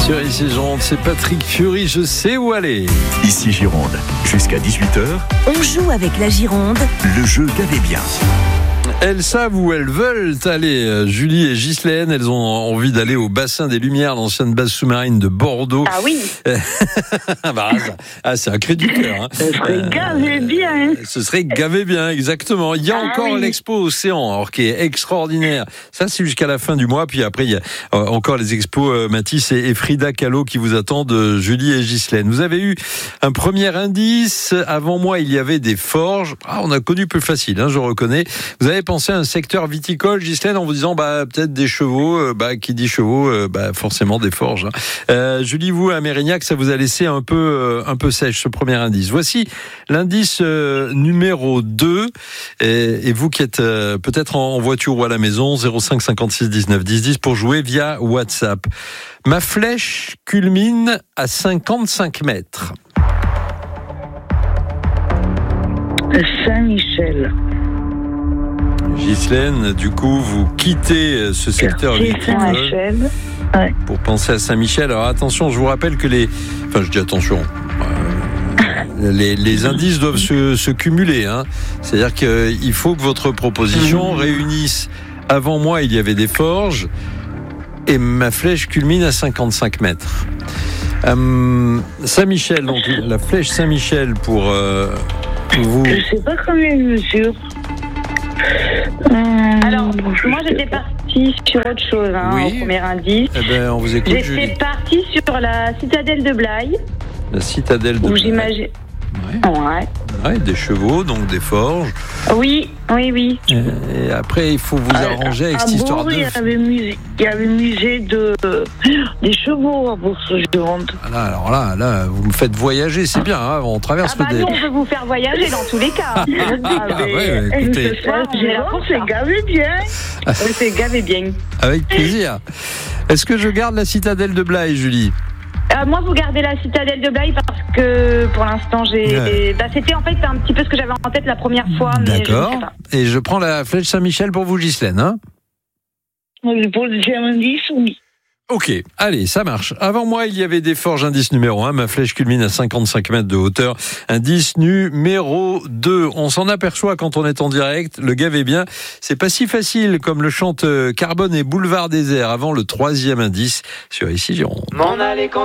Sur Ici Gironde, c'est Patrick Fiori, je sais où aller. Ici Gironde, jusqu'à 18h, On joue avec la Gironde. le jeu Gavez bien. Elles savent où elles veulent aller. Julie et Ghislaine, elles ont envie d'aller au bassin des Lumières, l'ancienne base sous-marine de Bordeaux. Ah oui, C'est un cri du cœur. Hein. ça serait gavé bien. Ce serait gavé bien, exactement. Il y a encore oui. l'expo Océan, alors, qui est extraordinaire. Ça, c'est jusqu'à la fin du mois. Puis après, il y a encore les expos Mathis et Frida Kahlo qui vous attendent, Julie et Ghislaine. Vous avez eu un premier indice. Avant moi, il y avait des forges. On a connu plus facile, je reconnais. Vous avez pensé à un secteur viticole, Ghislaine, en vous disant peut-être des chevaux. Qui dit chevaux, forcément des forges. Julie, vous, à Mérignac, ça vous a laissé un peu sèche, ce premier indice. Voici l'indice numéro 2. Et vous qui êtes peut-être en voiture ou à la maison, 05 56 19 10 10 pour jouer via WhatsApp. Ma flèche culmine à 55 mètres. Saint-Michel. Ghislaine, du coup, vous quittez ce secteur Quartier viticole Saint-Michel. Ouais. pour penser à Saint-Michel. Alors attention, je vous rappelle que je dis attention. Les indices doivent se cumuler. C'est-à-dire qu'il faut que votre proposition réunisse. Avant moi, il y avait des forges et ma flèche culmine à 55 mètres. Saint-Michel, donc la flèche Saint-Michel pour vous. Je sais pas combien il mesure. Alors, moi j'étais partie sur autre chose, Oui. au premier indice. On vous écoute, Julie. J'étais partie sur la citadelle de Blaye, La citadelle de où Blaye. j'imagine. Ouais, des chevaux, donc des forges. Oui. Et après, il faut vous arranger avec À cette histoire Bourg, de. il y avait musée des chevaux à Bourg-Gironde. Alors là, vous me faites voyager, c'est bien. On traverse le Nous on peut vous faire voyager dans tous les cas. Écoutez, Ce soir, Gironde, c'est gavé bien. C'est gavé bien. avec plaisir. Est-ce que je garde la citadelle de Blaye, Julie? Moi, vous gardez la citadelle de Blaye parce que pour l'instant, c'était en fait un petit peu ce que j'avais en tête la première fois. Mais D'accord. Je ne sais pas. Et je prends la flèche Saint-Michel pour vous, Ghislaine. Pour le deuxième indice, oui. Ok, allez, ça marche. Avant moi, il y avait des forges, indice numéro 1. Ma flèche culmine à 55 mètres de hauteur. Indice numéro 2. On s'en aperçoit quand on est en direct. Le gavez bien. C'est pas si facile comme le chante Carbone et Boulevard Désert avant le troisième indice sur Ici Gironde.